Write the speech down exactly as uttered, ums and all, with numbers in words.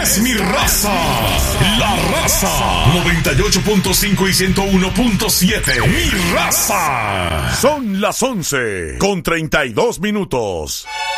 es mi raza. La Raza. noventa y ocho punto cinco y ciento uno punto siete. Mi raza. Son las once con treinta y dos minutos.